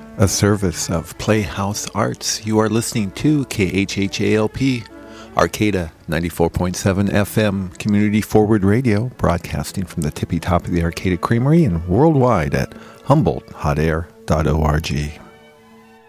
A service of Playhouse Arts. You are listening to KHHALP, Arcata 94.7 FM, Community Forward Radio, broadcasting from the tippy top of the Arcata Creamery and worldwide at HumboldtHotAir.org.